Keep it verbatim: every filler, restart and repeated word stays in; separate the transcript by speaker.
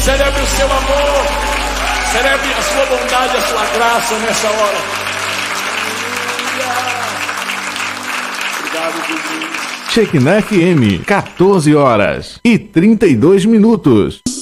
Speaker 1: Celebre o seu amor. Celebre a sua bondade, a sua graça nessa hora. Obrigado, Jesus.
Speaker 2: Shekinah F M, quatorze horas e trinta e dois minutos.